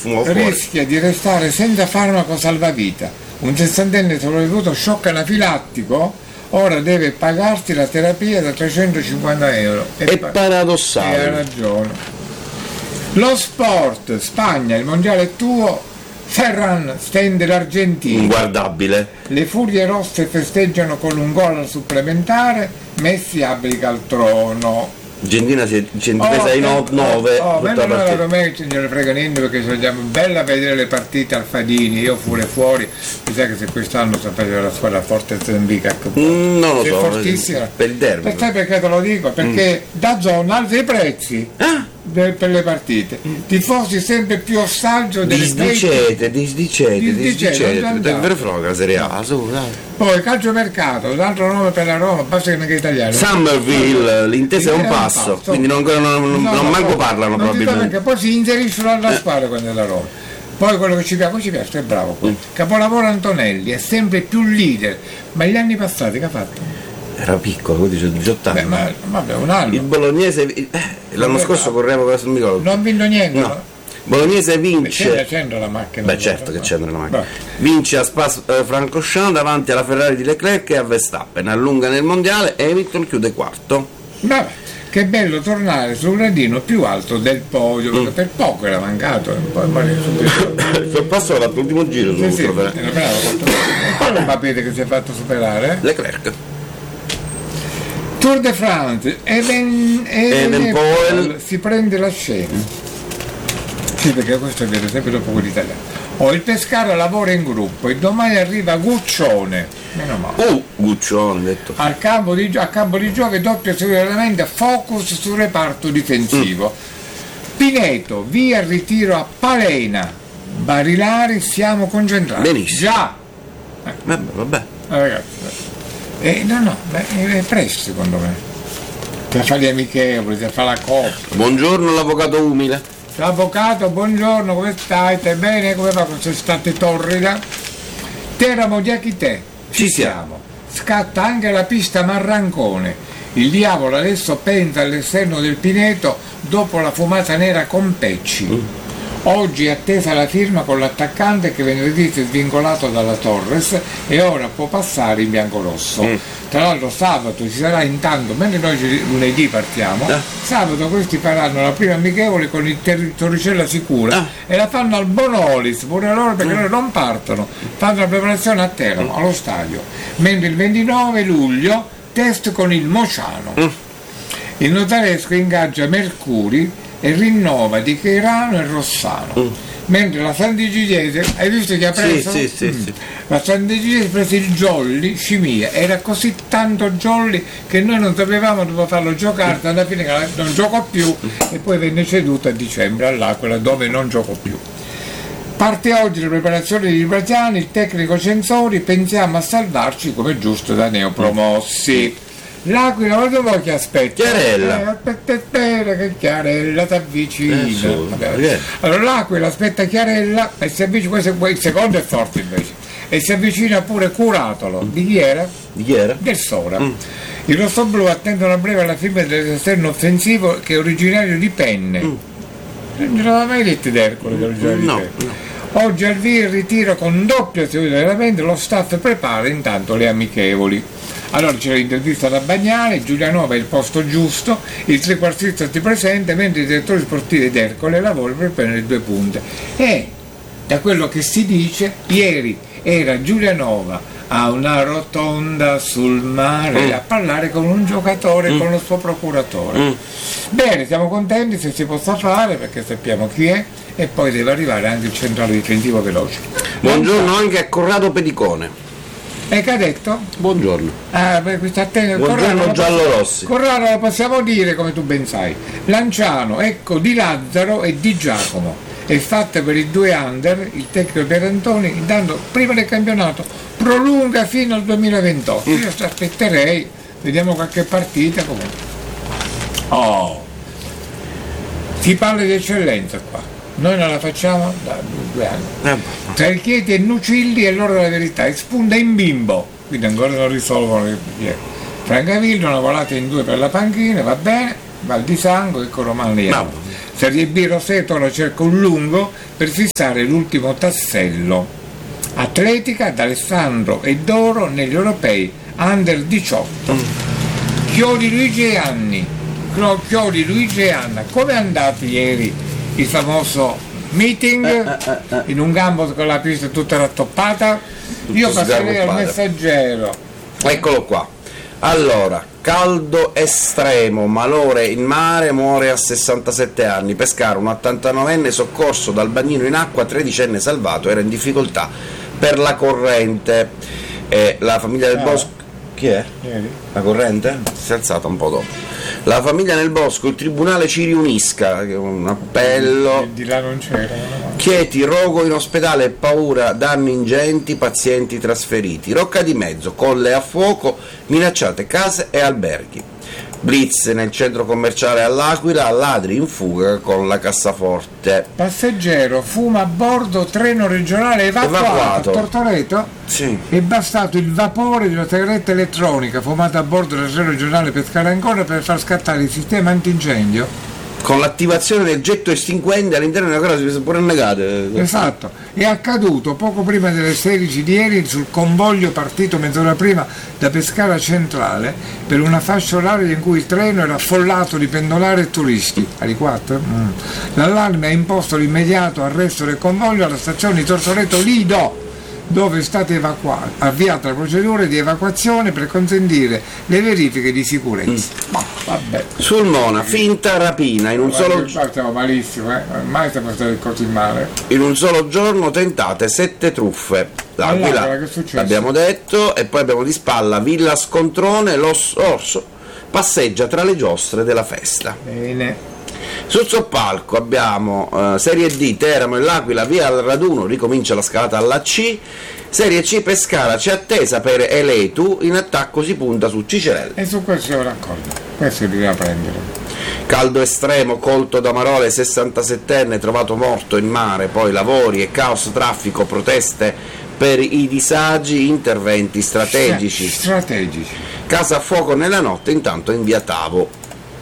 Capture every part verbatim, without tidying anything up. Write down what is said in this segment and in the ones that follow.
fumo fuori. Rischia di restare senza farmaco salvavita. Un sessantenne sopravvissuto shock anafilattico ora deve pagarsi la terapia da trecentocinquanta euro. È E pa- paradossale. E ha ragione. Lo sport, Spagna, il mondiale è tuo. Ferran stende l'Argentina. Inguardabile. Le furie rosse festeggiano con un gol al supplementare. Messi abdica al trono. Argentina si è presa in nove. Oh, mentre noi la domenica non ne frega niente perché sono bella a vedere le partite al Fadini, io pure fuori, mi sa che se quest'anno sta facendo la squadra forte Zenvica, mm, non lo è so, fortissima. Per il derby. Per te perché te lo dico? Perché mm. da zona alza i prezzi. Ah? De, per le partite, tifosi sempre più ossaggio delle disdicete, disdicete, disdicete, è vero froga la Serie A, su, dai. Poi calciomercato, un altro nome per la Roma, basta che non è italiano. Somerville, l'intesa è un passo, passo, quindi non, non, non, no, non no, manco no, parlano non probabilmente. Perché poi si inseriscono alla squadra quando è la Roma. Poi quello che ci piace, ci piace, è bravo. Mm. Capolavoro Antonelli, è sempre più leader, ma gli anni passati che ha fatto? Era piccolo, quindi c'è diciotto anni. Beh, ma vabbè, un anno. Il Bolognese eh, l'anno scorso correva verso il micro. Non ha vinto niente. No. Bolognese vince. C'entra la macchina. Beh, certo che c'entra la macchina. Beh. Vince a Spa-Francorchamps davanti alla Ferrari di Leclerc e a Verstappen. Allunga nel mondiale e Hamilton chiude quarto. Vabbè, che bello tornare sul gradino più alto del podio, perché mm. per poco era mancato. Poi il passo l'ha fatto l'ultimo giro. Sì, sì, era bravo. Come sapete che si è fatto superare? Leclerc. Tour de France, Even, Evenepoel si prende la scena. Sì, perché questo è vero, sempre dopo quell'italiano. Oh, il Pescara lavora in gruppo e domani arriva Guccione. Meno male. Oh, Guccione, detto. Al campo di, a campo di gioco doppio sicuramente focus sul reparto difensivo. Mm. Pineto, via il ritiro a Palena. Barilari, siamo concentrati. Benissimo. Già. Eh. Vabbè, vabbè. Eh, ragazzi. Eh, no, no, beh, è presto secondo me. Per fare gli amichevoli, per fare la coppa. Buongiorno l'avvocato umile. L'avvocato, buongiorno, come stai? Stai bene? Come va? Sei state torrida? Teramo di Achite. Ci siamo. Scatta anche la pista Marrancone. Il diavolo adesso pensa all'esterno del Pineto dopo la fumata nera con Pecci. Mm. Oggi è attesa la firma con l'attaccante che venerdì si è svincolato dalla Torres e ora può passare in biancorosso. Mm. Tra l'altro sabato ci sarà intanto, mentre noi lunedì partiamo, ah. sabato questi faranno la prima amichevole con il ter- Torricella Sicura ah. e la fanno al Bonolis, pure loro perché mm. loro non partono, fanno la preparazione a Teramo, mm. allo stadio. Mentre il ventinove luglio test con il Mociano. Mm. Il notaresco ingaggia Mercuri e rinnova Di Cheirano e Rossano. Mm. Mentre la Sant'Egidiese, hai visto chi ha preso? Sì, sì, mm. sì. La Sant'Egidiese ha preso il Jolly, Scimia, era così tanto Jolly che noi non sapevamo dove farlo giocare, mm. alla fine non giocò più mm. e poi venne ceduto a dicembre all'Aquila dove non giocò più. Parte oggi la preparazione di Brasiani, il tecnico Censori, pensiamo a salvarci come giusto da neopromossi. L'Aquila, guarda voi che aspetta. Chiarella. Eh, aspetta, aspetta, che Chiarella si avvicina. Eh, allora l'Aquila aspetta Chiarella e si avvicina, questo, il secondo è forte invece. E si avvicina pure Curatolo. Mm. Di chi era? Di chi era? Del Sora. Mm. I rossoblù attendono a breve alla firma dell'esterno offensivo che è originario di Penne. Mm. Non ce l'aveva mai detto d'Ercole che è originario no, di Penne. No. Oggi al via il ritiro con doppia seduta veramente, lo staff prepara intanto le amichevoli. Allora c'è l'intervista da Bagnale, Giulianova è il posto giusto, il trequartista si presenta, mentre i direttori sportivi d'Ercole lavora per prendere due punte. E da quello che si dice, ieri era Giulianova a una rotonda sul mare mm. a parlare con un giocatore, mm. con lo suo procuratore. Mm. Bene, siamo contenti se si possa fare perché sappiamo chi è e poi deve arrivare anche il centrale difensivo veloce. Buongiorno anche a Corrado Pedicone. E che ha detto? Buongiorno. Ah, beh, questa attenta. Buongiorno giallorossi. Corrado lo possiamo dire come tu ben sai. Lanciano, ecco, di Lazzaro e di Giacomo. È fatta per i due under, il tecnico Pierantoni, intanto prima del campionato prolunga fino al duemilaventotto. Mm. Io aspetterei, vediamo qualche partita comunque. Oh! Si parla di eccellenza qua. Noi non la facciamo da due anni. Eh, Tra il Chieti e Nucilli è l'ora della verità, e spunta in Bimbo, quindi ancora non risolvono che è. Francavillo, una volata in due per la panchina, va bene, Val di Sango e Coromani. No. Serie B Roseto la cerca un lungo per fissare l'ultimo tassello. Atletica d'Alessandro e Doro negli europei under diciotto. Chiodi Luigi e Anni. Chiodi Luigi e Anna. Come è andato ieri il famoso meeting eh, eh, eh. in un gambo con la pista tutta rattoppata? Tutto Io passerei al sgarruppate. Messaggero. Eccolo qua. Allora, caldo estremo, malore in mare, muore a sessantasette anni. Pescara, un ottantanovenne soccorso dal bagnino in acqua, tredicenne salvato, era in difficoltà per la corrente. Eh, la famiglia del Ah. Bosco... Chi è? Ieri? La corrente? Si è alzata un po' dopo. La famiglia nel bosco, il tribunale ci riunisca, che è un appello. E di là non c'era. No? Chieti, rogo in ospedale, paura, danni ingenti, pazienti trasferiti. Rocca di Mezzo, colle a fuoco, minacciate case e alberghi. Blitz nel centro commerciale all'Aquila, ladri in fuga con la cassaforte. Passeggero, fuma a bordo, treno regionale evacuato, Evacuato. a Tortoreto. Sì. È bastato il vapore di una sigaretta elettronica fumata a bordo del treno regionale Pescara Ancona per far scattare il sistema antincendio. Con l'attivazione del getto estinguente all'interno della casa si sono pure negate. Esatto, è accaduto poco prima delle sedici di ieri sul convoglio partito mezz'ora prima da Pescara Centrale per una fascia oraria in cui il treno era affollato di pendolari e turisti. Alle quattro? Mm. L'allarme ha imposto l'immediato arresto del convoglio alla stazione di Tortoreto Lido, dove è stata evacuata, avviata la procedura di evacuazione per consentire le verifiche di sicurezza. Mm. Ma vabbè. Sul Mona, finta rapina, in un, solo, Qua stiamo malissimo, eh? Ormai stiamo stati così male. in un solo giorno tentate sette truffe. L'Aquila, All'Aquila, che è successo? l'abbiamo detto, e poi abbiamo di spalla Villa Scontrone, l'Orso passeggia tra le giostre della festa. Bene. Sul soppalco abbiamo eh, Serie D, Teramo e l'Aquila, via al raduno, ricomincia la scalata alla C. Serie C, Pescara c'è attesa per Eletu, in attacco si punta su Cicerelle. E su questo siamo d'accordo, questo bisogna prendere. Caldo estremo, colto da Marole, sessantasettenne, trovato morto in mare, poi lavori e caos, traffico, proteste per i disagi, interventi strategici. Strategici. Casa a fuoco nella notte, intanto in via Tavo.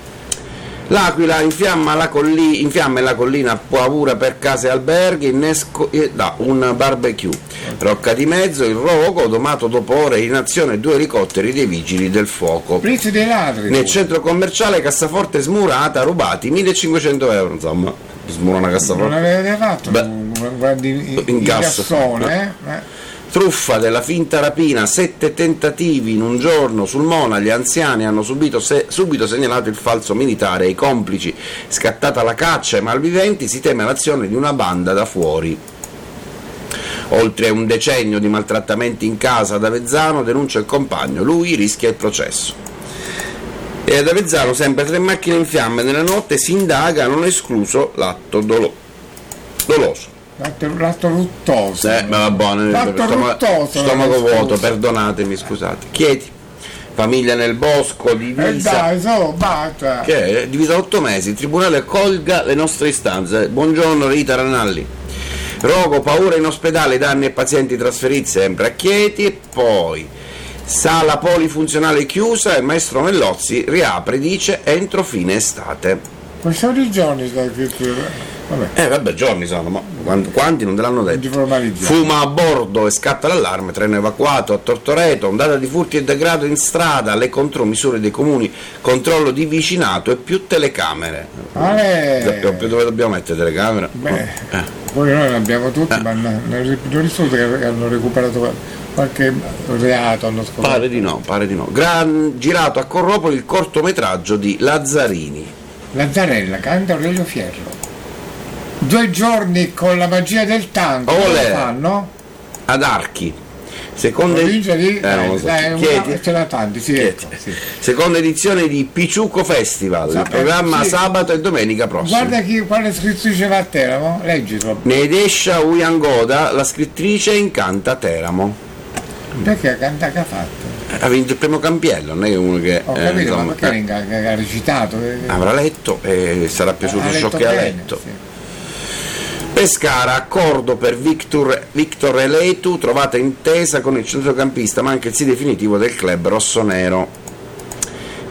L'Aquila infiamma la, colli- infiamma la collina, paura per case e alberghi, innesco eh, da un barbecue. Rocca di Mezzo, il rogo, domato dopo ore in azione due elicotteri dei vigili del fuoco. Blitz dei ladri. Nel centro commerciale cassaforte smurata, rubati millecinquecento euro, insomma, smura una Non cassaforte. avete fatto Beh, un, un grande in- incasso. incassone, eh? Eh. Truffa della finta rapina, sette tentativi in un giorno sul Mona, gli anziani hanno subito se- subito segnalato il falso militare ai complici, scattata la caccia ai malviventi, si teme l'azione di una banda da fuori. Oltre un decennio di maltrattamenti in casa ad Avezzano, denuncia il compagno, lui rischia il processo. E ad Avezzano sempre tre macchine in fiamme nella notte, si indaga, non escluso l'atto dolo- doloso. L'atto, l'atto luttoso. Eh, ma va buono, L'atto stoma- luttoso. stomaco scusa. vuoto, perdonatemi, scusate. Chieti, famiglia nel bosco, E divisa, dai, so, basta. che è divisa otto mesi, il tribunale accolga le nostre istanze. Buongiorno Rita Ranalli. Rogo, paura in ospedale, danni e pazienti trasferiti sempre a Chieti. E poi sala polifunzionale chiusa, il maestro Mellozzi riapre, dice, entro fine estate. Questi giorni da che vabbè, Eh vabbè, giorni sono, ma quanti, quanti non te l'hanno di detto? formalizzare. Fuma a bordo e scatta l'allarme, treno evacuato a Tortoreto, ondata di furti e degrado in strada, le contromisure dei comuni, controllo di vicinato e più telecamere. Ale. Dove dove dobbiamo mettere telecamere? Beh, Eh. poi noi ne abbiamo tutti, Eh. ma non non risulta che hanno recuperato qualche reato, hanno scoperto. Pare di no, pare di no. Gran, girato a Corropoli il cortometraggio di Lazzarini. Lazzarella canta Aurelio Fierro. Due giorni con la magia del tango, come Olè. lo fanno? Ad Archi. Seconda, Provincia di eh, non lo so. dai, una- Chieti? ce n'ha tanti, sì, Chieti. ecco, sì. Seconda edizione di Piciucco Festival, il Sa- programma sì. sabato e domenica prossima. Guarda chi, quale scrittrice va a Teramo, leggilo. Nedesha Uyangoda, la scrittrice, incanta Teramo. Perché canta che ha fatto? Ha vinto il primo Campiello, non è uno che Ho eh, capito, insomma, ma perché eh, che, che ha recitato? Eh, avrà letto e sarà piaciuto ha ciò letto che ha bene, letto. sì. Pescara, accordo per Victor, Victor Eletu, trovata intesa con il centrocampista, ma anche il sì definitivo del club rossonero.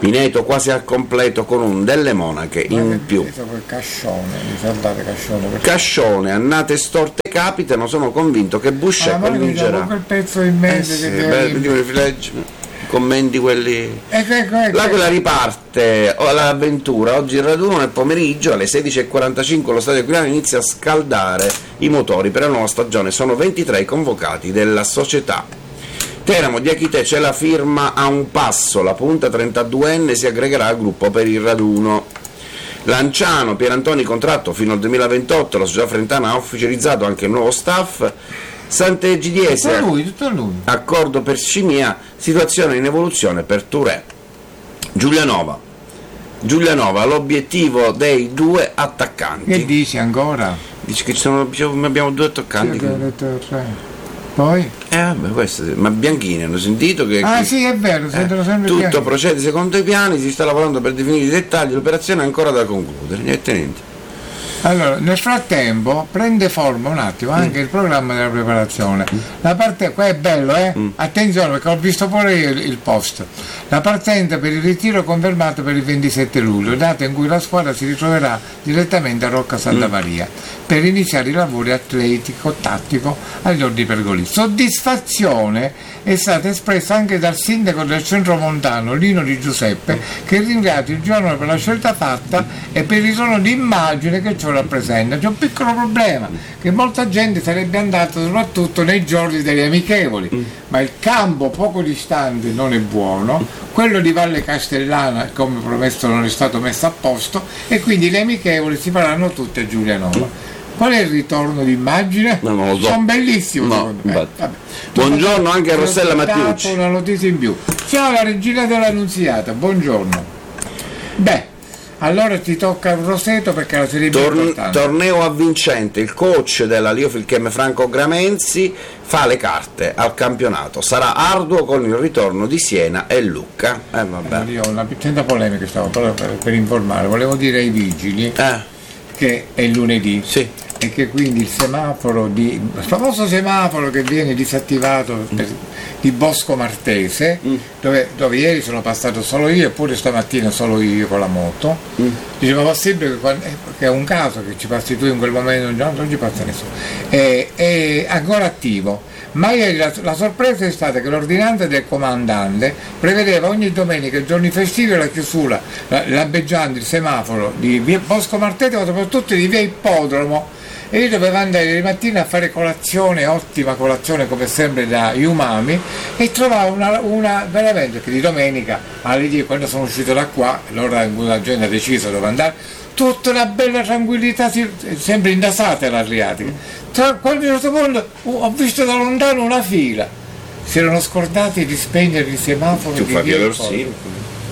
Pineto quasi al completo con un delle Monache in più. Quel cascione, ricordate cascione? Perché... Cascione, annate storte capitano, sono convinto che Boucher ah, convincerà. Con quel pezzo in mente eh sì, che beh, beh, commenti quelli. Ecco, ecco, ecco. La quella riparte l'avventura oggi il raduno nel pomeriggio alle sedici e quarantacinque lo stadio Aquilano inizia a scaldare i motori per la nuova stagione, sono ventitré i convocati della società. Teramo di Achite c'è la firma a un passo, la punta trentaduenne si aggregherà al gruppo per il raduno. Lanciano, Pierantoni contratto fino al duemilaventotto, la società frentana ha ufficializzato anche il nuovo staff. Sant'Egidiese, tutto lui, tutto lui. Accordo per Scimia, situazione in evoluzione per Touré. Giulianova, Giulianova, l'obiettivo dei due attaccanti. Che dici ancora? Dici che ci sono, abbiamo due attaccanti. Sì, detto, cioè. Poi? Eh vabbè, questo, ma Bianchini hanno sentito che, ah che sì è vero, sentono eh, sempre tutto Bianchini. Procede secondo i piani, si sta lavorando per definire i dettagli, l'operazione è ancora da concludere, niente niente. Allora, nel frattempo prende forma un attimo anche mm. il programma della preparazione. La parte, qua è bello, eh? Mm. Attenzione perché ho visto pure io il, il post. La partenza per il ritiro confermato per il ventisette luglio, data in cui la squadra si ritroverà direttamente a Rocca Santa Maria mm. per iniziare i lavori atletico-tattico agli ordini pergolesi. Soddisfazione è stata espressa anche dal sindaco del centro montano Lino Di Giuseppe, che ringrazia il giorno per la scelta fatta e per il ritorno di immagine che ciò rappresenta. C'è un piccolo problema, che molta gente sarebbe andata soprattutto nei giorni degli amichevoli, mm. ma il campo poco distante non è buono, quello di Valle Castellana come promesso non è stato messo a posto e quindi le amichevoli si faranno tutte a Giulianova. Qual è il ritorno d'immagine? No, non lo so. Sono bellissimi no, eh, buongiorno anche a Rossella Mattiucci. Una notizia in più. Ciao la regina dell'Annunziata, buongiorno. Beh, allora ti tocca un roseto perché la Serie B è importante. Torneo avvincente, il coach della Liofilchem Franco Gramenzi fa le carte al campionato, sarà arduo con il ritorno di Siena e Lucca. Eh, vabbè. Io ho una piccola polemica, stavo per, per, per informare, volevo dire ai vigili eh. che è lunedì. Sì. E che quindi il semaforo di il famoso semaforo che viene disattivato per, di Bosco Martese mm. dove, dove ieri sono passato solo io eppure stamattina solo io con la moto mm. diceva possibile che, quando, che è un caso che ci passi tu in quel momento, no, non ci passa nessuno, è, è ancora attivo, ma ieri la, la sorpresa è stata che l'ordinanza del comandante prevedeva ogni domenica e giorni festivi la chiusura la, lampeggiando il semaforo di via Bosco Martese ma soprattutto di via Ippodromo. E io dovevo andare ieri mattina a fare colazione, ottima colazione come sempre da Umami, e trovavo una, una veramente che di domenica alle dieci quando sono uscito da qua, l'ora in cui la gente ha deciso dove andare, tutta una bella tranquillità, sempre indasata l'Adriatica. Tra, quando a un certo punto ho visto da lontano una fila, si erano scordati di spegnere il semaforo tu di via via.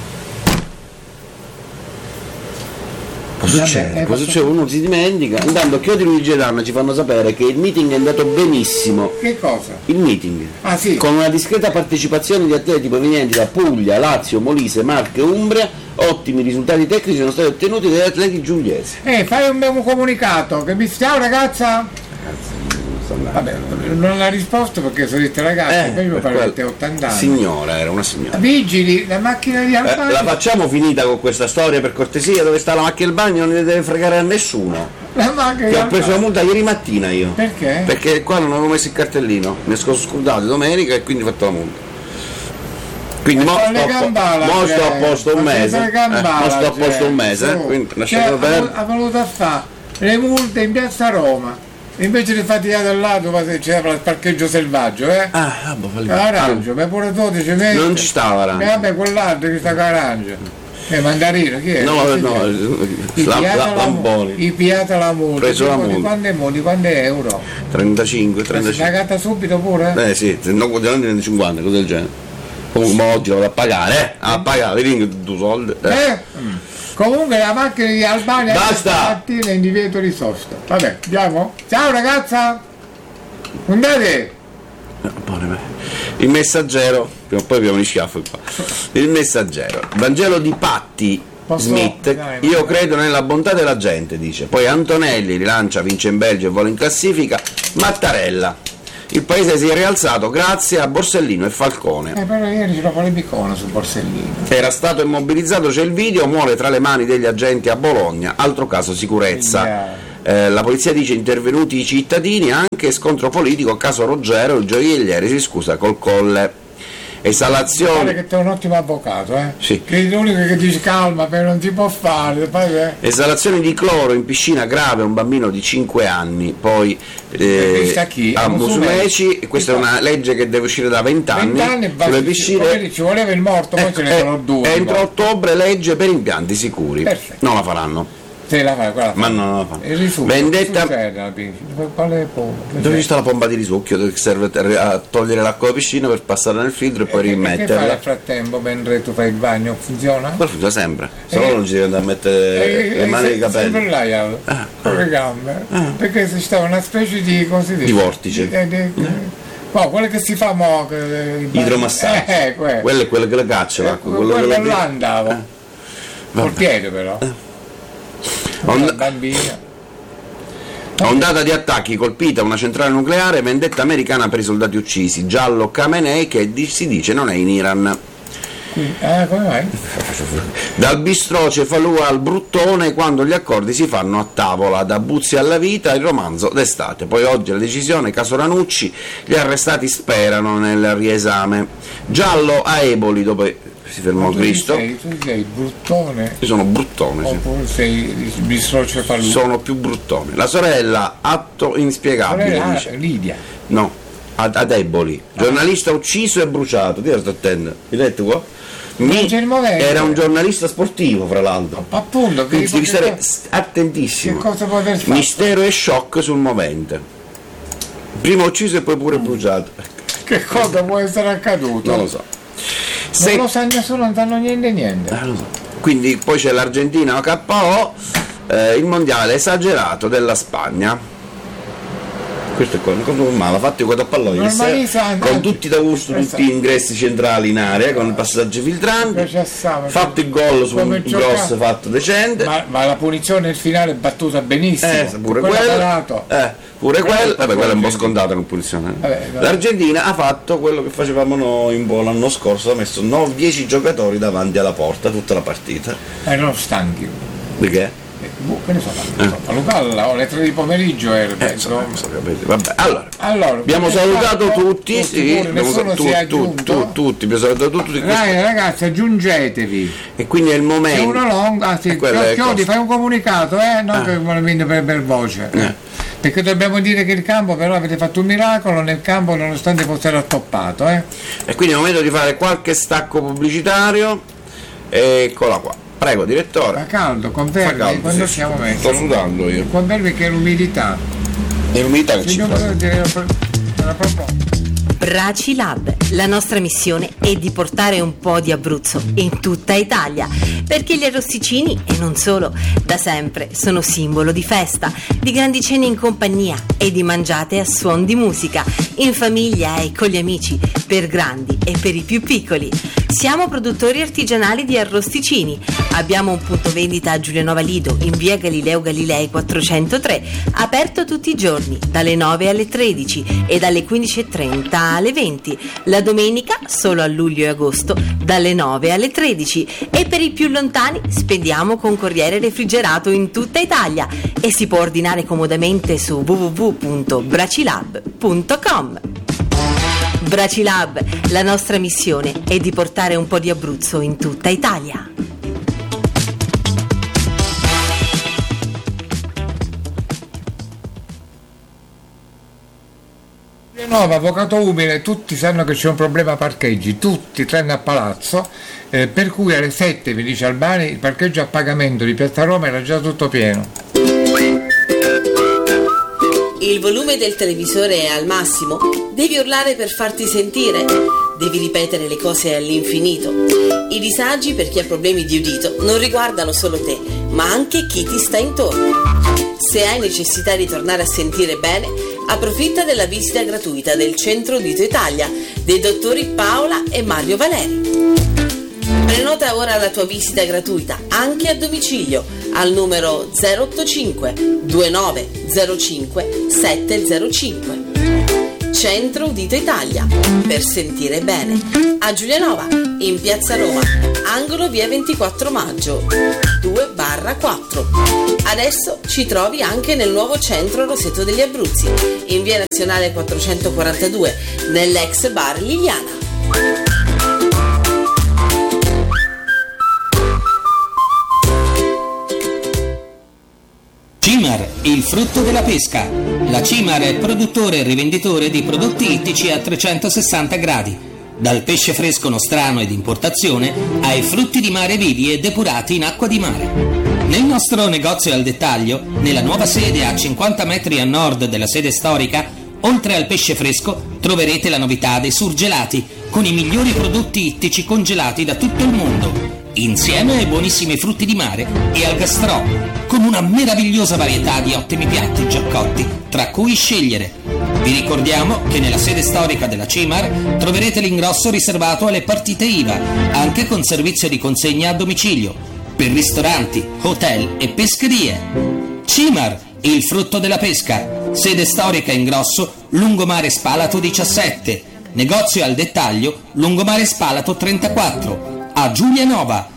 Cosa succede? Cosa succede? Uno si dimentica. Intanto Chiodi Luigi Danna ci fanno sapere che il meeting è andato benissimo. Che cosa? Il meeting. Ah sì. Con una discreta partecipazione di atleti provenienti da Puglia, Lazio, Molise, Marche e Umbria, ottimi risultati tecnici sono stati ottenuti dagli atleti giuliesi. Eh, fai un mio comunicato, che mi ciao ragazza! Vabbè, non ha risposto perché sono dette ragazze, eh, poi mi pare che ottanta anni. Signora, era una signora. Vigili, la macchina di Albani. Eh, la facciamo finita con questa storia per cortesia, dove sta la macchina del bagno non ne deve fregare a nessuno. La macchina che ho preso la multa ieri mattina io. Perché? Perché qua non avevo messo il cartellino, mi sono scordato domenica e quindi ho fatto la multa. Quindi mo sto, gambala, mo sto a posto un mese. Gambala, eh, mo sto a posto un mese, eh, quindi lasciate perdere. Ha voluto a fare le multe in piazza Roma. Invece di faticare dal lato c'era il parcheggio selvaggio, eh? Ah, vabbè, Arancio, ma pure dodici metri. Non ci stava Arancio. Eh, vabbè, quell'altro che sta con Arancio. Eh, Mandarino, chi è? No, no, no, la, la, Lamponi. I piata la multa. Preso la multa. Di quanti è di quanti euro? trentacinque, trentacinque. Pagata subito pure? Eh sì, se no quotidianamente cinquanta, cose del genere. Comunque oggi la vado a pagare, eh? A pagare, vedi due soldi. Eh? eh? Mm. Comunque la macchina di Albania stamattina è in divieto di sosta. Vabbè, andiamo? Ciao ragazza! Andate! Il Messaggero, prima o poi abbiamo gli schiaffi qua. Il Messaggero, Vangelo di Patti Posso? Smith, Dai, io credo nella bontà della gente, dice. Poi Antonelli rilancia, vince in Belgio e vola in classifica. Mattarella, Il paese si è rialzato grazie a Borsellino e Falcone. Eh, però ieri c'era polemicono su Borsellino. Era stato immobilizzato, c'è il video, muore tra le mani degli agenti a Bologna, altro caso sicurezza. Eh, la polizia dice intervenuti i cittadini, anche scontro politico, caso Ruggero, il gioielliere si scusa col Colle. Esalazione. Pare che sei un ottimo avvocato, eh? Sì. Che è l'unico che dice calma, però non si può fare. Poi, Esalazione di cloro in piscina grave, un bambino di cinque anni, poi eh, chi? a Musumeci, questa è una legge che deve uscire da venti anni, anni sulle piscine. Ci voleva il morto, poi ce ne sono due. Entro ottobre legge per impianti sicuri. Perfetto. Non la faranno. Se la fai, quella Ma no, non la fanno. Il risucchio, Vendetta. Quale pompa? Dove ci sta la pompa di risucchio che serve a togliere l'acqua dalla piscina per passare nel filtro e poi e rimetterla? Che fai nel frattempo mentre tu fai il bagno? Funziona? Ma funziona sempre, se no Eh, non ci deve andare a mettere Eh, le mani eh, nei capelli. Sempre là, io, Ah, con le gambe. Perché si stava una specie di così Di vortice. Di, eh, di, no, quello che si fa mo, che, il bagno- Idromassaggio. Eh, eh, quello. Quello è quello che le caccia l'acqua. quello, quello che le- là andavo. Eh. Col Vabbè. piede però. Ond- Una bambina. Ondata di attacchi, colpita una centrale nucleare, vendetta americana per i soldati uccisi. Giallo Khamenei che di- si dice non è in Iran. Qui- Ah, come mai? Dal bistrò Cefalù al bruttone, quando gli accordi si fanno a tavola. Da Buzzi alla vita, il romanzo d'estate. Poi oggi la decisione, caso Ranucci, gli arrestati sperano nel riesame. Giallo a Eboli, dove si fermò Ma tu Cristo. Sei, tu sei bruttone Io sono bruttone, sì. oppure sei il bistro Cefalù? Sono più bruttone. La sorella, atto inspiegabile, Sorella, dice. Lidia. No, ad, ad Eboli. Giornalista ucciso e bruciato. Ti sto attento. Mi detto qua? Mi- c'è il movente. era un giornalista sportivo, fra l'altro. Appunto, che, Quindi devi che- stare s- attentissimo. che cosa può aver fatto? Mistero e shock sul movente. Prima ucciso e poi pure bruciato. Che cosa può essere accaduto? Non lo so. Non Se- lo sa nessuno, non sanno niente niente. Eh, lo so. Quindi poi c'è l'Argentina K O, eh, il mondiale esagerato della Spagna. Questo è qua, non conto male, ha fatto i quattro palloni Normalissimo, con anche- tutti da gusto, Esatto. tutti gli ingressi centrali in area, con il passaggio filtrante, Processava, fatto il gol su come un giocava. cross fatto decente. Ma, ma la punizione nel finale è battuta benissimo. Eh, pure Quello quello, parato. eh, pure Quello quello, è vabbè, quello è un po' l'Argentina. scontato con punizione. Vabbè, vabbè. L'Argentina ha fatto quello che facevamo noi in volo l'anno scorso, ha messo dieci giocatori davanti alla porta tutta la partita. Eh, non stanchi. Perché? Eh, boh, che ne so, a Lucalla o alle tre di pomeriggio era, Eh, insomma, insomma. so, capite. Vabbè, allora, Allora, abbiamo perché salutato fatto? tutti, Tutti sì, pure, abbiamo nessuno sal- si tu- è tu- aggiunto. tu- tutti, abbiamo salutato tutti, Dai ragazzi, aggiungetevi. e quindi è il Se momento. uno longo, anzi, Eh, quello è Chiodi, cosa. fai un comunicato, eh? Non Ah. che me lo viene per, per voce. Eh. Perché dobbiamo dire che il campo, però avete fatto un miracolo nel campo nonostante fosse rattoppato, eh? E quindi è il momento di fare qualche stacco pubblicitario. Eccola qua. Prego, direttore. Fa caldo, Fa confermi caldo, quando sì. siamo messi. Sto sudando io. Confermi che l'umidità. È l'umidità che ci Signor fa. Presidente, la proposta. Bracilab, la nostra missione è di portare un po' di Abruzzo in tutta Italia, perché gli arrosticini, e non solo, da sempre sono simbolo di festa, di grandi cene in compagnia e di mangiate a suon di musica, in famiglia e con gli amici, per grandi e per i più piccoli. Siamo produttori artigianali di arrosticini. Abbiamo un punto vendita a Giulianova Lido, in via Galileo Galilei quattrocentotre, aperto tutti i giorni, dalle nove alle tredici e dalle quindici e trenta alle venti. La domenica, solo a luglio e agosto, dalle nove alle tredici. E per i più lontani, spediamo con corriere refrigerato in tutta Italia e si può ordinare comodamente su w w w punto bracilab punto com. Bracilab, la nostra missione è di portare un po' di Abruzzo in tutta Italia. Nuova, avvocato umile, tutti sanno che c'è un problema parcheggi, tutti tranne a Palazzo, eh, per cui alle sette, mi dice Albani, il parcheggio a pagamento di Piazza Roma era già tutto pieno. Il volume del televisore è al massimo? Devi urlare per farti sentire? Devi ripetere le cose all'infinito? I disagi per chi ha problemi di udito non riguardano solo te, ma anche chi ti sta intorno. Se hai necessità di tornare a sentire bene, approfitta della visita gratuita del Centro Udito Italia dei dottori Paola e Mario Valeri. Prenota ora la tua visita gratuita anche a domicilio al numero zero otto cinque due nove zero cinque sette zero cinque. Centro Udito Italia, per sentire bene. A Giulianova, in Piazza Roma, angolo via ventiquattro maggio, due barra quattro. Adesso ci trovi anche nel nuovo centro Roseto degli Abruzzi, in via Nazionale quattrocentoquarantadue, nell'ex bar Liliana. Cimar, il frutto della pesca. La Cimar è produttore e rivenditore di prodotti ittici a trecentosessanta gradi, dal pesce fresco nostrano ed importazione ai frutti di mare vivi e depurati in acqua di mare. Nel nostro negozio al dettaglio, nella nuova sede a cinquanta metri a nord della sede storica, oltre al pesce fresco troverete la novità dei surgelati, con i migliori prodotti ittici congelati da tutto il mondo, insieme ai buonissimi frutti di mare e al gastrò, con una meravigliosa varietà di ottimi piatti già cotti, tra cui scegliere. Vi ricordiamo che nella sede storica della Cimar troverete l'ingrosso riservato alle partite I V A, anche con servizio di consegna a domicilio, per ristoranti, hotel e pescherie. Cimar, il frutto della pesca. Sede storica in Grosso, Lungomare Spalato diciassette. Negozio al dettaglio, Lungomare Spalato trentaquattro. A Giulianova.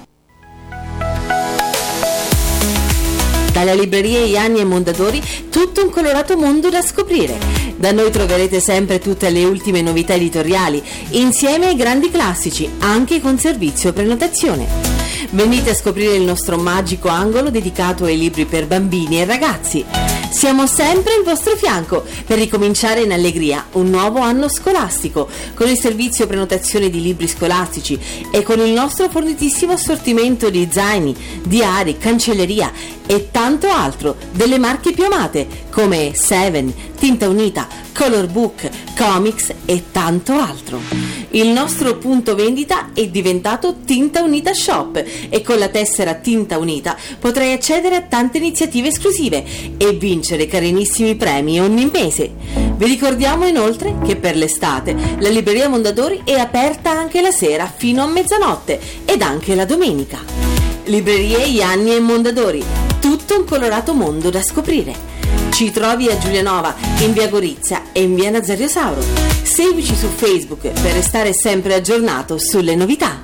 Dalla libreria Ianni e Mondadori, tutto un colorato mondo da scoprire. Da noi troverete sempre tutte le ultime novità editoriali, insieme ai grandi classici, anche con servizio prenotazione. Venite a scoprire il nostro magico angolo dedicato ai libri per bambini e ragazzi. Siamo sempre al vostro fianco per ricominciare in allegria un nuovo anno scolastico, con il servizio prenotazione di libri scolastici e con il nostro fornitissimo assortimento di zaini, diari, cancelleria e tanto altro delle marche più amate come Seven, Tinta Unita, Color Book, Comics e tanto altro. Il nostro punto vendita è diventato Tinta Unita Shop e con la tessera Tinta Unita potrai accedere a tante iniziative esclusive e vincere carinissimi premi ogni mese. Vi ricordiamo inoltre che per l'estate la libreria Mondadori è aperta anche la sera fino a mezzanotte ed anche la domenica. Librerie Ianni e Mondadori, tutto un colorato mondo da scoprire. Ci trovi a Giulianova, in via Gorizia e in via Nazario Sauro. Seguici su Facebook per restare sempre aggiornato sulle novità.